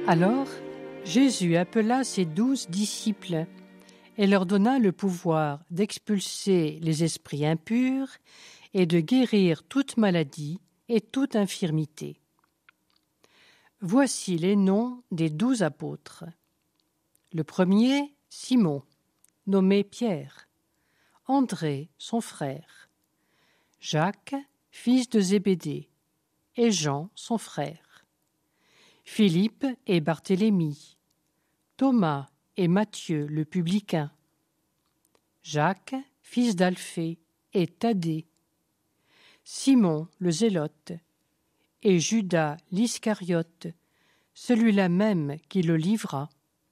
Alors, Jésus appela ses 12 disciples et leur donna le pouvoir d'expulser les esprits impurs et de guérir toute maladie et toute infirmité. Voici les noms des 12 apôtres. Le premier, Simon, nommé Pierre, André, son frère, Jacques, fils de Zébédée, et Jean, son frère, Philippe et Barthélemy, Thomas et Matthieu le publicain, Jacques, fils d'Alphée, et Thaddée, Simon le zélote, et Judas l'Iscariote, celui-là même qui le livra.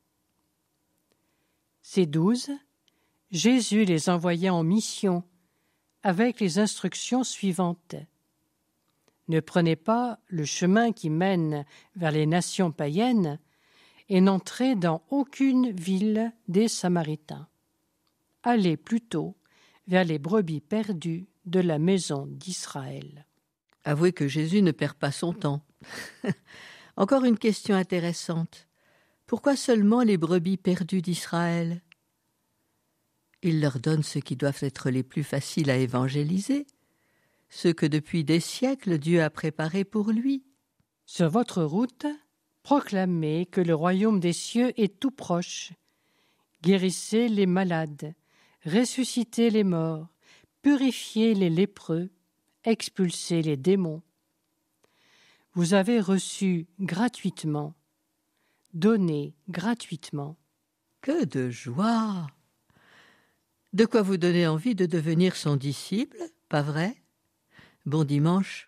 Ces 12, Jésus les envoya en mission avec les instructions suivantes. Ne prenez pas le chemin qui mène vers les nations païennes et n'entrez dans aucune ville des Samaritains. Allez plutôt vers les brebis perdues de la maison d'Israël. Avouez que Jésus ne perd pas son temps. Encore une question intéressante. Pourquoi seulement les brebis perdues d'Israël ? Il leur donne ceux qui doivent être les plus faciles à évangéliser, ceux que depuis des siècles Dieu a préparés pour lui. Sur votre route, proclamez que le royaume des cieux est tout proche. Guérissez les malades, ressuscitez les morts, purifiez les lépreux, expulsez les démons. Vous avez reçu gratuitement, donnez gratuitement. Que de joie! De quoi vous donner envie de devenir son disciple, pas vrai ? Bon dimanche.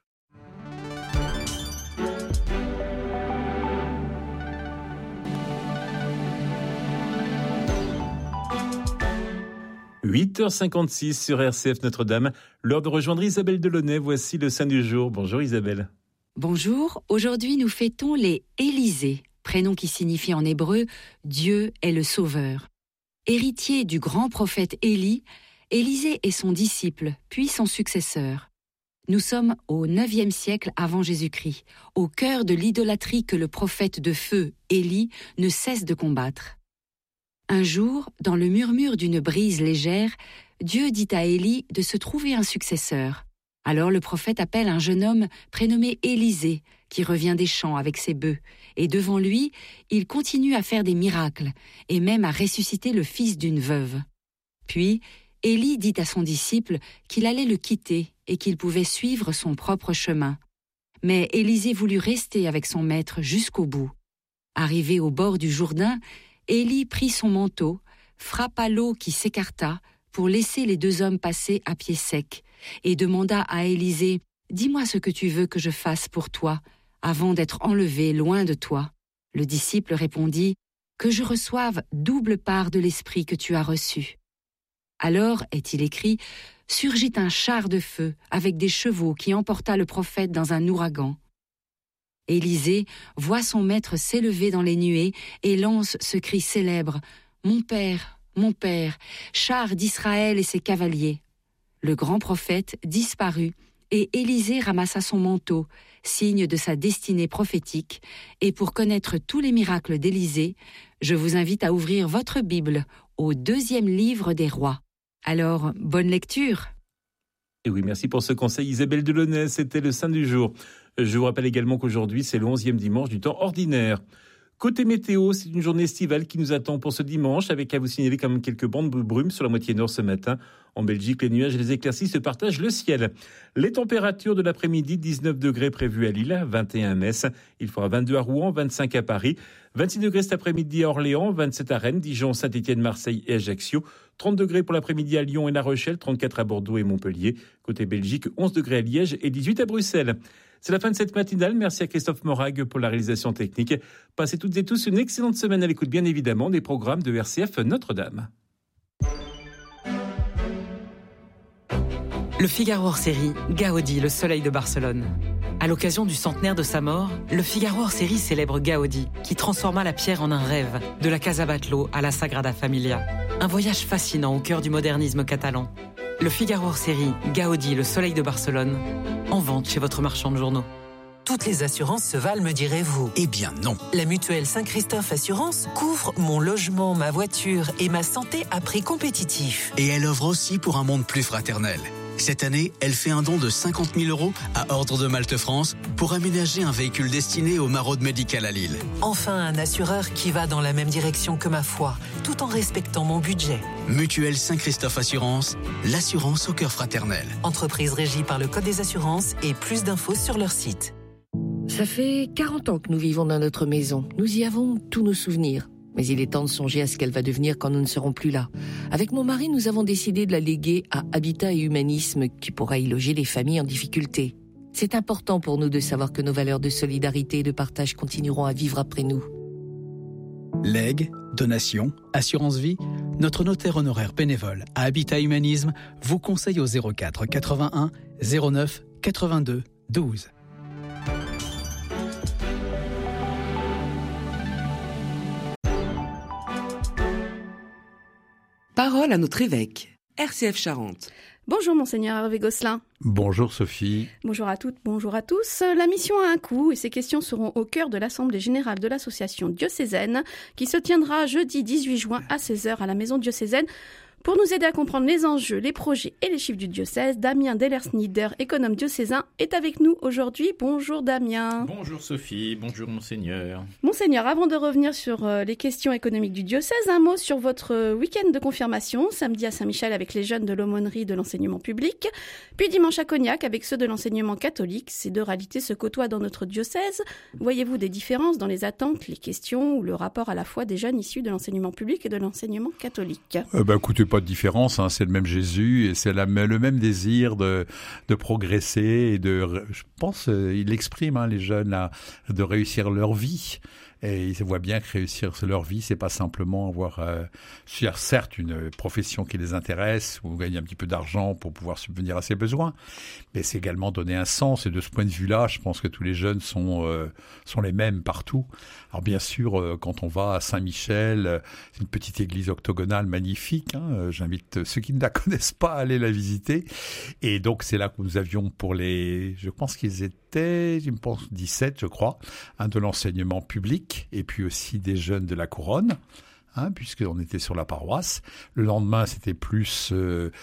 « 8h56 sur RCF Notre-Dame. L'heure de rejoindre Isabelle Delaunay. Voici le Saint du jour. Bonjour Isabelle. Bonjour. Aujourd'hui, nous fêtons les Élysées, prénom qui signifie en hébreu « Dieu est le Sauveur ». Héritier du grand prophète Élie, Élisée est son disciple, puis son successeur. Nous sommes au IXe siècle avant Jésus-Christ, au cœur de l'idolâtrie que le prophète de feu, Élie, ne cesse de combattre. Un jour, dans le murmure d'une brise légère, Dieu dit à Élie de se trouver un successeur. Alors le prophète appelle un jeune homme prénommé Élisée, qui revient des champs avec ses bœufs, et devant lui, il continue à faire des miracles, et même à ressusciter le fils d'une veuve. Puis, Élie dit à son disciple qu'il allait le quitter et qu'il pouvait suivre son propre chemin. Mais Élisée voulut rester avec son maître jusqu'au bout. Arrivé au bord du Jourdain, Élie prit son manteau, frappa l'eau qui s'écarta pour laisser les deux hommes passer à pied sec, et demanda à Élisée « Dis-moi ce que tu veux que je fasse pour toi, avant d'être enlevé loin de toi. » Le disciple répondit « Que je reçoive double part de l'esprit que tu as reçu. » Alors, est-il écrit, surgit un char de feu avec des chevaux qui emporta le prophète dans un ouragan. Élisée voit son maître s'élever dans les nuées et lance ce cri célèbre « Mon père, char d'Israël et ses cavaliers !» Le grand prophète disparut et Élisée ramassa son manteau, signe de sa destinée prophétique, et pour connaître tous les miracles d'Élisée, je vous invite à ouvrir votre Bible au 2e livre des Rois. Alors, bonne lecture. Et oui, merci pour ce conseil Isabelle Delaunay, c'était le Saint du jour. Je vous rappelle également qu'aujourd'hui, c'est le 11e dimanche du temps ordinaire. Côté météo, c'est une journée estivale qui nous attend pour ce dimanche, avec à vous signaler quand même quelques bandes de brume sur la moitié nord ce matin. En Belgique, les nuages et les éclaircies se partagent le ciel. Les températures de l'après-midi, 19 degrés prévus à Lille, 21 à Metz. Il fera 22 à Rouen, 25 à Paris, 26 degrés cet après-midi à Orléans, 27 à Rennes, Dijon, Saint-Étienne, Marseille et Ajaccio. 30 degrés pour l'après-midi à Lyon et La Rochelle, 34 à Bordeaux et Montpellier. Côté Belgique, 11 degrés à Liège et 18 à Bruxelles. C'est la fin de cette matinale. Merci à Christophe Morag pour la réalisation technique. Passez toutes et tous une excellente semaine à l'écoute, bien évidemment, des programmes de RCF Notre-Dame. Le Figaro hors-série, Gaudi, le soleil de Barcelone. À l'occasion du centenaire de sa mort, le Figaro hors-série célèbre Gaudi, qui transforma la pierre en un rêve, de la Casa Batlló à la Sagrada Familia. Un voyage fascinant au cœur du modernisme catalan. Le Figaro hors-série, Gaudi, le soleil de Barcelone, en vente chez votre marchand de journaux. Toutes les assurances se valent, me direz-vous. Eh bien non. La mutuelle Saint-Christophe Assurance couvre mon logement, ma voiture et ma santé à prix compétitif. Et elle offre aussi pour un monde plus fraternel. Cette année, elle fait un don de 50 000 € à Ordre de Malte France pour aménager un véhicule destiné aux maraudes médicales à Lille. Enfin, un assureur qui va dans la même direction que ma foi, tout en respectant mon budget. Mutuelle Saint-Christophe Assurance, l'assurance au cœur fraternel. Entreprise régie par le Code des assurances et plus d'infos sur leur site. Ça fait 40 ans que nous vivons dans notre maison. Nous y avons tous nos souvenirs. Mais il est temps de songer à ce qu'elle va devenir quand nous ne serons plus là. Avec mon mari, nous avons décidé de la léguer à Habitat et Humanisme, qui pourra y loger les familles en difficulté. C'est important pour nous de savoir que nos valeurs de solidarité et de partage continueront à vivre après nous. Legs, donations, assurance vie, notre notaire honoraire bénévole à Habitat Humanisme vous conseille au 04 81 09 82 12. Parole à notre évêque, RCF Charente. Bonjour Monseigneur Hervé Gosselin. Bonjour Sophie. Bonjour à toutes, bonjour à tous. La mission a un coût et ces questions seront au cœur de l'Assemblée Générale de l'Association diocésaine qui se tiendra jeudi 18 juin à 16h à la Maison diocésaine. Pour nous aider à comprendre les enjeux, les projets et les chiffres du diocèse, Damien Dellersnieder, économe diocésain, est avec nous aujourd'hui. Bonjour Damien. Bonjour Sophie, bonjour Monseigneur. Monseigneur, avant de revenir sur les questions économiques du diocèse, un mot sur votre week-end de confirmation, samedi à Saint-Michel avec les jeunes de l'aumônerie de l'enseignement public, puis dimanche à Cognac avec ceux de l'enseignement catholique. Ces deux réalités se côtoient dans notre diocèse. Voyez-vous des différences dans les attentes, les questions ou le rapport à la fois des jeunes issus de l'enseignement public et de l'enseignement catholique? Écoutez, pas de différence, hein, c'est le même Jésus et c'est le même désir de progresser et je pense, il exprime, les jeunes, là, de réussir leur vie. Et ils voient bien que réussir leur vie, c'est pas simplement avoir, certes, une profession qui les intéresse ou gagner un petit peu d'argent pour pouvoir subvenir à ses besoins, mais c'est également donner un sens. Et de ce point de vue-là, je pense que tous les jeunes sont les mêmes partout. Alors bien sûr, quand on va à Saint-Michel, c'est une petite église octogonale magnifique. J'invite ceux qui ne la connaissent pas à aller la visiter. Et donc c'est là que nous avions je pense qu'ils étaient, 17, je crois, de l'enseignement public. Et puis aussi des jeunes de la couronne, puisqu'on était sur la paroisse. Le lendemain, c'était plus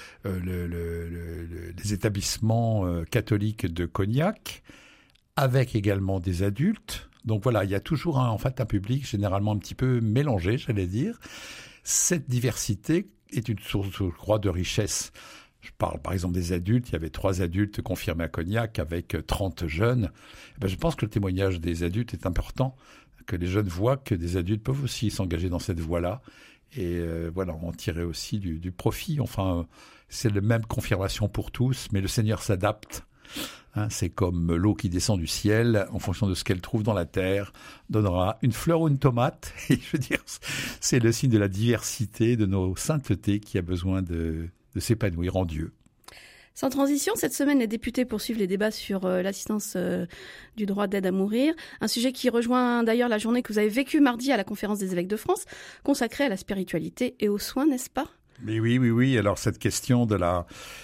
les établissements catholiques de Cognac, avec également des adultes. Donc voilà, il y a toujours un public généralement un petit peu mélangé, j'allais dire. Cette diversité est une source, je crois, de richesse. Je parle par exemple des adultes, il y avait 3 adultes confirmés à Cognac avec 30 jeunes. Je pense que le témoignage des adultes est important, que les jeunes voient que des adultes peuvent aussi s'engager dans cette voie-là et en tirer aussi du profit. Enfin, c'est la même confirmation pour tous, mais le Seigneur s'adapte. C'est comme l'eau qui descend du ciel, en fonction de ce qu'elle trouve dans la terre, donnera une fleur ou une tomate. Et je veux dire, c'est le signe de la diversité, de nos saintetés qui a besoin de s'épanouir en Dieu. Sans transition, cette semaine, les députés poursuivent les débats sur l'assistance du droit d'aide à mourir, un sujet qui rejoint d'ailleurs la journée que vous avez vécue mardi à la Conférence des évêques de France, consacrée à la spiritualité et aux soins, n'est-ce pas? Mais oui. Alors cette question de la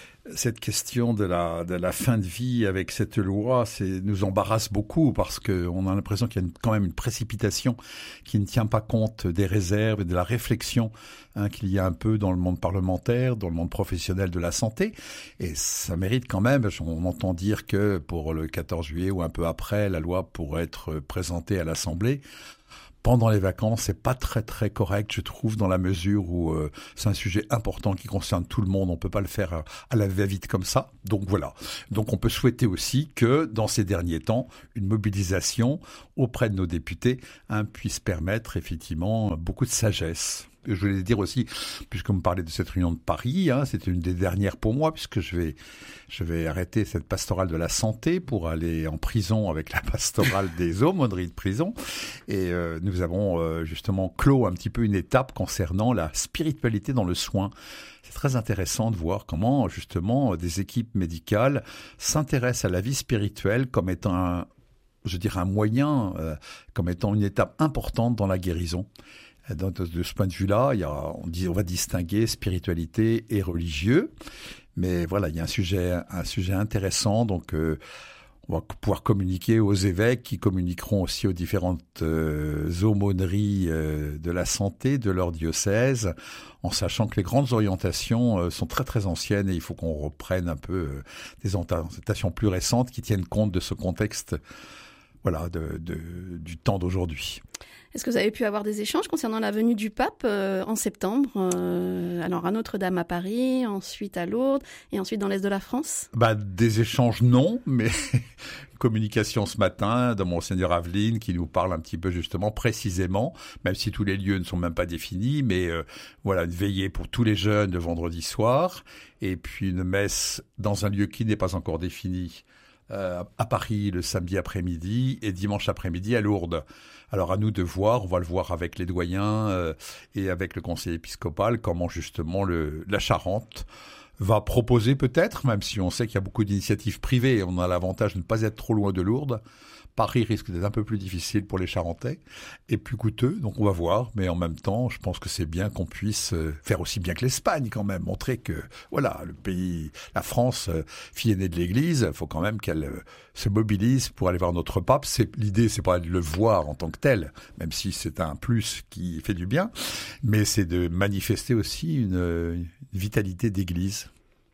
fin de vie avec cette loi, nous embarrasse beaucoup parce qu'on a l'impression qu'il y a quand même une précipitation qui ne tient pas compte des réserves et de la réflexion qu'il y a un peu dans le monde parlementaire, dans le monde professionnel de la santé. Et ça mérite quand même, on entend dire que pour le 14 juillet ou un peu après, la loi pourrait être présentée à l'Assemblée. Pendant les vacances, c'est pas très très correct, je trouve, dans la mesure où c'est un sujet important qui concerne tout le monde. On peut pas le faire à la va-vite comme ça. Donc voilà. Donc on peut souhaiter aussi que dans ces derniers temps, une mobilisation auprès de nos députés puisse permettre effectivement beaucoup de sagesse. Je voulais dire aussi, puisque vous me parlez de cette réunion de Paris, c'était une des dernières pour moi, puisque je vais arrêter cette pastorale de la santé pour aller en prison avec la pastorale des aumôneries de prison. Et nous avons justement clos un petit peu une étape concernant la spiritualité dans le soin. C'est très intéressant de voir comment justement des équipes médicales s'intéressent à la vie spirituelle comme étant un moyen, comme étant une étape importante dans la guérison. De ce point de vue-là, on va distinguer spiritualité et religieux, mais voilà, il y a un sujet intéressant. Donc, On va pouvoir communiquer aux évêques qui communiqueront aussi aux différentes aumôneries de la santé de leur diocèse, en sachant que les grandes orientations sont très très anciennes et il faut qu'on reprenne un peu des orientations plus récentes qui tiennent compte de ce contexte du temps d'aujourd'hui. Est-ce que vous avez pu avoir des échanges concernant la venue du pape en septembre alors à Notre-Dame à Paris, ensuite à Lourdes et ensuite dans l'Est de la France? Des échanges non, mais communication ce matin de Monseigneur Aveline qui nous parle un petit peu justement précisément, même si tous les lieux ne sont même pas définis, mais une veillée pour tous les jeunes le vendredi soir et puis une messe dans un lieu qui n'est pas encore défini à Paris le samedi après-midi et dimanche après-midi à Lourdes. Alors à nous de voir, on va le voir avec les doyens et avec le conseil épiscopal, comment justement la Charente va proposer peut-être, même si on sait qu'il y a beaucoup d'initiatives privées et on a l'avantage de ne pas être trop loin de Lourdes. Paris risque d'être un peu plus difficile pour les Charentais et plus coûteux, donc on va voir. Mais en même temps, je pense que c'est bien qu'on puisse faire aussi bien que l'Espagne quand même, montrer que le pays, la France, fille aînée de l'Église, il faut quand même qu'elle se mobilise pour aller voir notre pape. L'idée, c'est pas de le voir en tant que tel, même si c'est un plus qui fait du bien, mais c'est de manifester aussi une vitalité d'Église.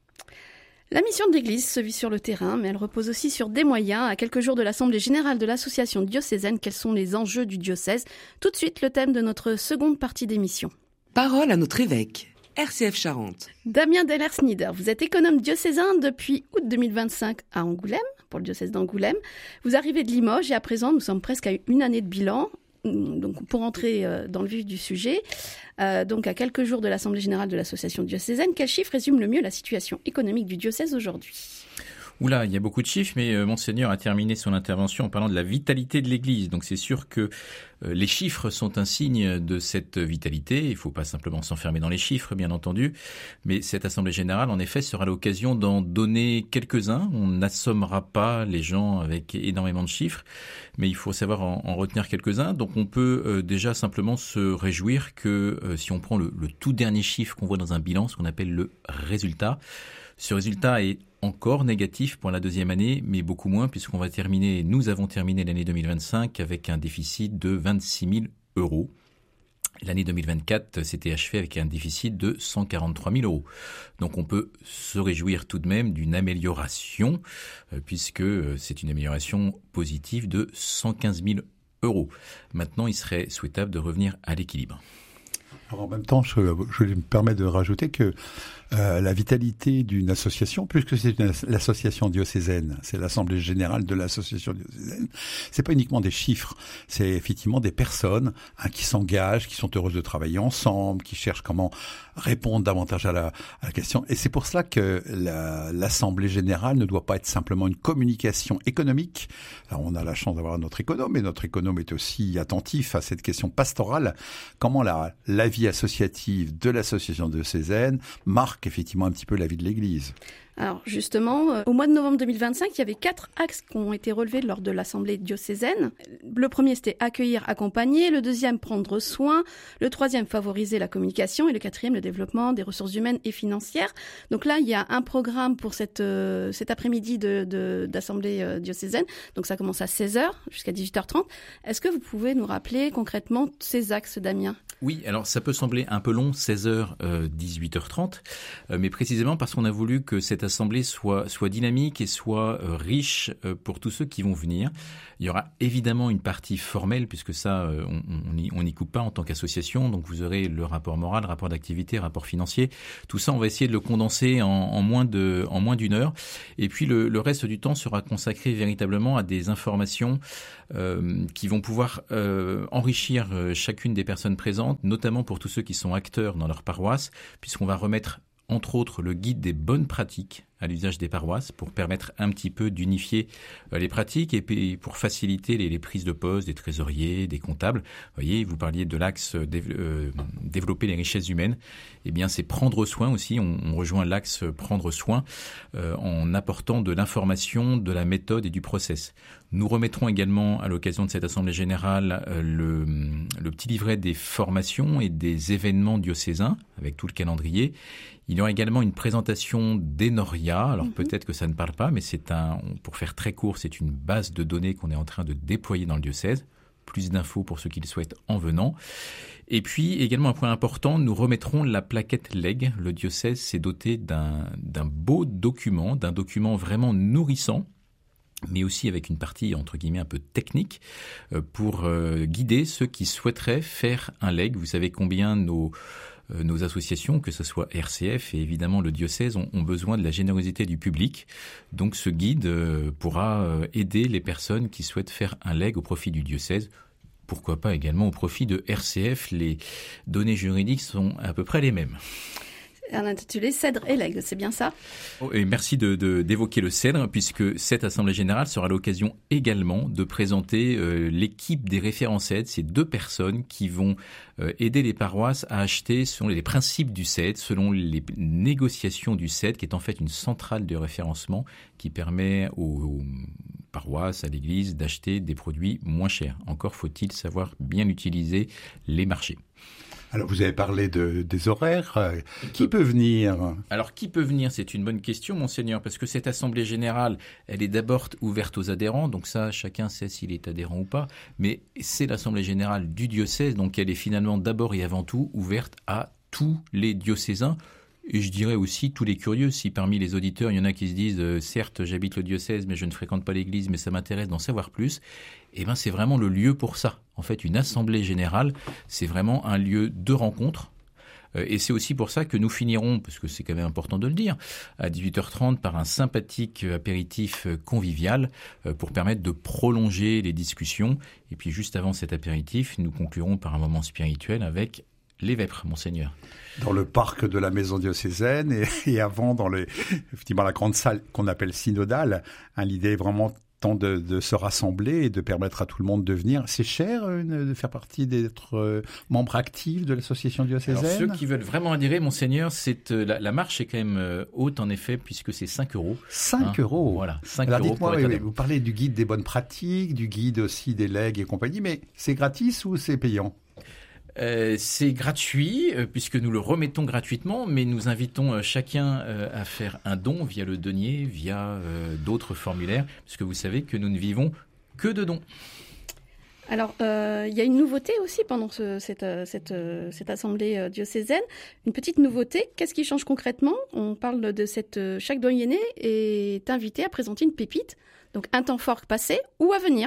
La mission de l'Église se vit sur le terrain, mais elle repose aussi sur des moyens. À quelques jours de l'Assemblée générale de l'Association diocésaine, quels sont les enjeux du diocèse? Tout de suite, le thème de notre seconde partie d'émission. Parole à notre évêque, RCF Charente. Damien Deller-Snider, vous êtes économe diocésain depuis août 2025 à Angoulême, pour le diocèse d'Angoulême. Vous arrivez de Limoges et à présent, nous sommes presque à une année de bilan. Donc, pour entrer dans le vif du sujet, donc à quelques jours de l'Assemblée générale de l'Association diocésaine, quel chiffre résume le mieux la situation économique du diocèse aujourd'hui? Oula, il y a beaucoup de chiffres, mais Monseigneur a terminé son intervention en parlant de la vitalité de l'Église. Donc c'est sûr que les chiffres sont un signe de cette vitalité. Il ne faut pas simplement s'enfermer dans les chiffres, bien entendu. Mais cette Assemblée générale, en effet, sera l'occasion d'en donner quelques-uns. On n'assommera pas les gens avec énormément de chiffres, mais il faut savoir en retenir quelques-uns. Donc on peut déjà simplement se réjouir que si on prend le tout dernier chiffre qu'on voit dans un bilan, ce qu'on appelle le résultat, ce résultat est encore négatif pour la deuxième année, mais beaucoup moins nous avons terminé l'année 2025 avec un déficit de 26 000 euros. L'année 2024 s'était achevée avec un déficit de 143 000 euros. Donc on peut se réjouir tout de même d'une amélioration, puisque c'est une amélioration positive de 115 000 euros. Maintenant, il serait souhaitable de revenir à l'équilibre. Alors en même temps, je me permets de rajouter que la vitalité d'une association, puisque c'est l'association diocésaine, c'est l'Assemblée générale de l'association diocésaine, c'est pas uniquement des chiffres, c'est effectivement des personnes qui s'engagent, qui sont heureuses de travailler ensemble, qui cherchent comment répondre davantage à la question. Et c'est pour cela que l'Assemblée générale ne doit pas être simplement une communication économique. Alors on a la chance d'avoir notre économe, et notre économe est aussi attentif à cette question pastorale. Comment la vie associative de l'association diocésaine marque effectivement un petit peu la vie de l'Église. Alors justement, au mois de novembre 2025, il y avait 4 axes qui ont été relevés lors de l'Assemblée diocésaine. Le premier, c'était accueillir, accompagner. Le deuxième, prendre soin. Le troisième, favoriser la communication. Et le quatrième, le développement des ressources humaines et financières. Donc là, il y a un programme pour cet après-midi d'Assemblée diocésaine. Donc ça commence à 16h jusqu'à 18h30. Est-ce que vous pouvez nous rappeler concrètement ces axes, Damien ? Oui, alors ça peut sembler un peu long, 16h, 18h30, mais précisément parce qu'on a voulu que cette assemblée soit dynamique et soit riche pour tous ceux qui vont venir. Il y aura évidemment une partie formelle, puisque ça, on n'y coupe pas en tant qu'association. Donc vous aurez le rapport moral, rapport d'activité, rapport financier. Tout ça, on va essayer de le condenser en moins d'une heure. Et puis le reste du temps sera consacré véritablement à des informations qui vont pouvoir enrichir chacune des personnes présentes, notamment pour tous ceux qui sont acteurs dans leur paroisse, puisqu'on va remettre entre autres le guide des bonnes pratiques à l'usage des paroisses pour permettre un petit peu d'unifier les pratiques et puis pour faciliter les prises de poste des trésoriers, des comptables. Vous voyez, vous parliez de l'axe développer les richesses humaines. Eh bien, c'est prendre soin aussi. On rejoint l'axe prendre soin en apportant de l'information, de la méthode et du process. Nous remettrons également à l'occasion de cette Assemblée générale le petit livret des formations et des événements diocésains avec tout le calendrier. Il y aura également une présentation d'Enoria, Omega. Alors peut-être que ça ne parle pas, mais pour faire très court, c'est une base de données qu'on est en train de déployer dans le diocèse. Plus d'infos pour ceux qui le souhaitent en venant. Et puis, également un point important, nous remettrons la plaquette legs. Le diocèse s'est doté d'un beau document, d'un document vraiment nourrissant, mais aussi avec une partie, entre guillemets, un peu technique, pour guider ceux qui souhaiteraient faire un leg. Vous savez combien nos associations, que ce soit RCF et évidemment le diocèse, ont besoin de la générosité du public. Donc ce guide pourra aider les personnes qui souhaitent faire un leg au profit du diocèse. Pourquoi pas également au profit de RCF. Les données juridiques sont à peu près les mêmes. Un intitulé Cèdre et Legs, c'est bien ça? Et merci d'évoquer le Cèdre, puisque cette Assemblée Générale sera l'occasion également de présenter l'équipe des référents Cèdre, ces 2 personnes qui vont aider les paroisses à acheter selon les principes du Cèdre, selon les négociations du Cèdre, qui est en fait une centrale de référencement qui permet aux paroisses, à l'Église, d'acheter des produits moins chers. Encore faut-il savoir bien utiliser les marchés. Alors, vous avez parlé des horaires. Qui peut venir? Alors, qui peut venir? C'est une bonne question, Monseigneur, parce que cette Assemblée Générale, elle est d'abord ouverte aux adhérents, donc ça, chacun sait s'il est adhérent ou pas, mais c'est l'Assemblée Générale du diocèse, donc elle est finalement d'abord et avant tout ouverte à tous les diocésains. Et je dirais aussi tous les curieux, si parmi les auditeurs, il y en a qui se disent certes, j'habite le diocèse, mais je ne fréquente pas l'église, mais ça m'intéresse d'en savoir plus. Eh ben, c'est vraiment le lieu pour ça. En fait, une assemblée générale, c'est vraiment un lieu de rencontre. Et c'est aussi pour ça que nous finirons, parce que c'est quand même important de le dire, à 18h30 par un sympathique apéritif convivial pour permettre de prolonger les discussions. Et puis juste avant cet apéritif, nous conclurons par un moment spirituel avec les vêpres, Monseigneur. Dans le parc de la maison diocésaine et avant dans effectivement la grande salle qu'on appelle synodale. L'idée est vraiment de se rassembler et de permettre à tout le monde de venir. C'est cher de faire partie, d'être membre actif de l'association diocésaine? Alors, ceux qui veulent vraiment adhérer, Monseigneur, la marche est quand même haute en effet, puisque c'est 5 €. 5 €? Voilà, 5 Alors, € dites-moi, pour être vous parlez du guide des bonnes pratiques, du guide aussi des legs et compagnie, mais c'est gratis ou c'est payant? C'est gratuit puisque nous le remettons gratuitement, mais nous invitons chacun à faire un don via le denier, via d'autres formulaires, puisque vous savez que nous ne vivons que de dons. Alors, il y a une nouveauté aussi pendant cette assemblée diocésaine. Une petite nouveauté. Qu'est-ce qui change concrètement? On parle de chaque doyenné est invité à présenter une pépite. Donc, un temps fort passé ou à venir.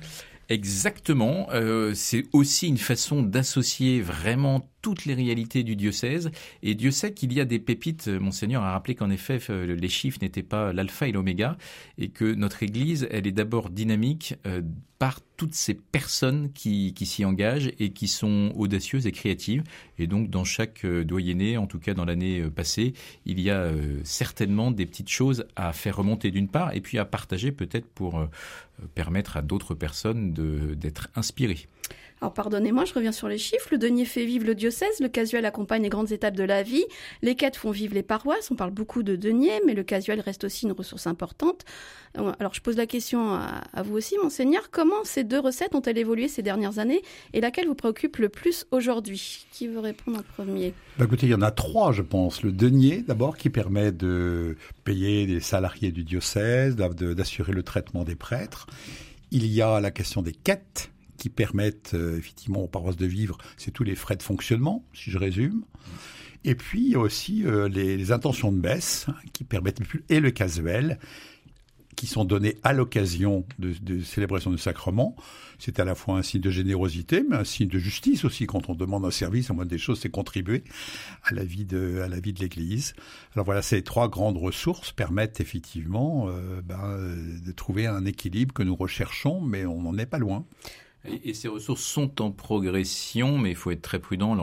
Exactement. C'est aussi une façon d'associer vraiment toutes les réalités du diocèse. Et Dieu sait qu'il y a des pépites. Monseigneur a rappelé qu'en effet, les chiffres n'étaient pas l'alpha et l'oméga et que notre Église, elle est d'abord dynamique par toutes ces personnes qui s'y engagent et qui sont audacieuses et créatives. Et donc, dans chaque doyenné, en tout cas dans l'année passée, il y a certainement des petites choses à faire remonter d'une part et puis à partager peut-être pour permettre à d'autres personnes d'être inspirées. Alors pardonnez-moi, je reviens sur les chiffres. Le denier fait vivre le diocèse, le casuel accompagne les grandes étapes de la vie, les quêtes font vivre les paroisses. On parle beaucoup de denier, mais le casuel reste aussi une ressource importante. Alors je pose la question à vous aussi, Monseigneur. Comment ces 2 recettes ont-elles évolué ces dernières années et laquelle vous préoccupe le plus aujourd'hui? Qui veut répondre en premier? Écoutez, il y en a 3, je pense. Le denier, d'abord, qui permet de payer les salariés du diocèse, d'assurer le traitement des prêtres. Il y a la question des quêtes, qui permettent effectivement aux paroisses de vivre, c'est tous les frais de fonctionnement, si je résume. Et puis, il y a aussi les intentions de messe qui permettent, et le casuel, qui sont donnés à l'occasion de célébration du sacrement. C'est à la fois un signe de générosité, mais un signe de justice aussi. Quand on demande un service, la moindre des choses, c'est contribuer à la vie de l'Église. Alors voilà, ces 3 grandes ressources permettent effectivement de trouver un équilibre que nous recherchons, mais on n'en est pas loin. Et ces ressources sont en progression, mais il faut être très prudent.